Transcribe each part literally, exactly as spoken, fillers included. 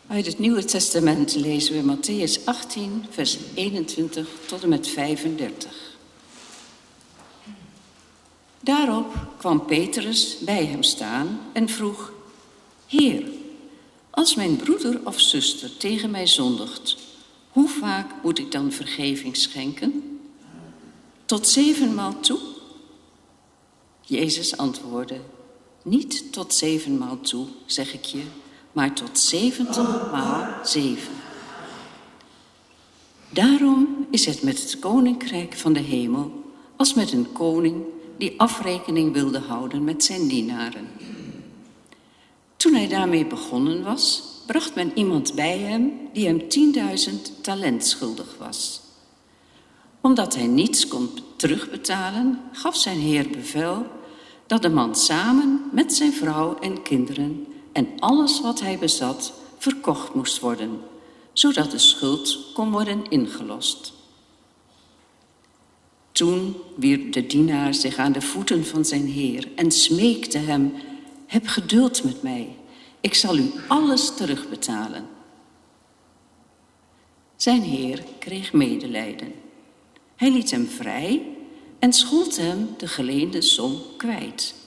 Uit het Nieuwe Testament lezen we Mattheüs achttien, vers eenentwintig tot en met vijfendertig. Daarop kwam Petrus bij hem staan en vroeg: Heer, als mijn broeder of zuster tegen mij zondigt, hoe vaak moet ik dan vergeving schenken? Tot zevenmaal toe? Jezus antwoordde: Niet tot zevenmaal toe, zeg ik je, maar tot zeventig maal zeven. Daarom is het met het koninkrijk van de hemel als met een koning die afrekening wilde houden met zijn dienaren. Toen hij daarmee begonnen was, bracht men iemand bij hem die hem tienduizend talent schuldig was. Omdat hij niets kon terugbetalen, gaf zijn heer bevel dat de man samen met zijn vrouw en kinderen en alles wat hij bezat verkocht moest worden, zodat de schuld kon worden ingelost. Toen wierp de dienaar zich aan de voeten van zijn heer en smeekte hem: Heb geduld met mij, ik zal u alles terugbetalen. Zijn heer kreeg medelijden. Hij liet hem vrij en schold hem de geleende som kwijt.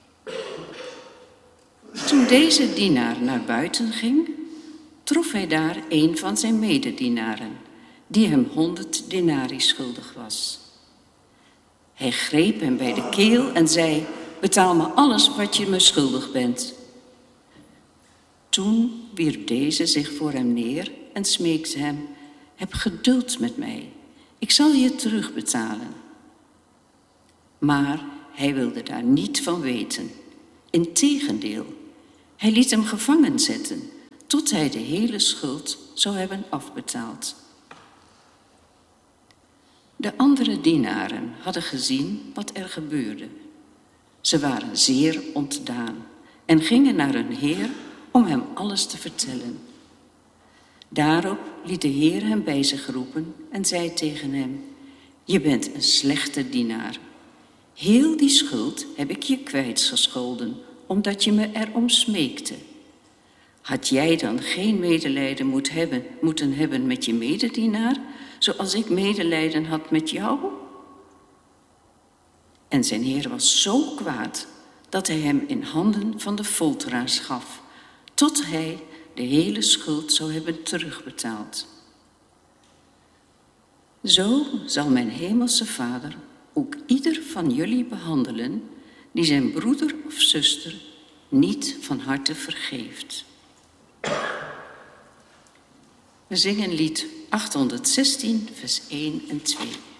Toen deze dienaar naar buiten ging, trof hij daar een van zijn mededienaren, die hem honderd denari schuldig was. Hij greep hem bij de keel en zei: Betaal me alles wat je me schuldig bent. Toen wierp deze zich voor hem neer en smeekte hem: Heb geduld met mij, ik zal je terugbetalen. Maar hij wilde daar niet van weten. Integendeel, hij liet hem gevangen zetten tot hij de hele schuld zou hebben afbetaald. De andere dienaren hadden gezien wat er gebeurde. Ze waren zeer ontdaan en gingen naar hun heer om hem alles te vertellen. Daarop liet de heer hem bij zich roepen en zei tegen hem: Je bent een slechte dienaar. Heel die schuld heb ik je kwijtgescholden, omdat je me erom smeekte. Had jij dan geen medelijden moet hebben, moeten hebben met je mededienaar, zoals ik medelijden had met jou? En zijn heer was zo kwaad dat hij hem in handen van de folteraars gaf, tot hij de hele schuld zou hebben terugbetaald. Zo zal mijn hemelse Vader ook ieder van jullie behandelen die zijn broeder of zuster niet van harte vergeeft. We zingen lied achthonderdzestien, vers één en twee.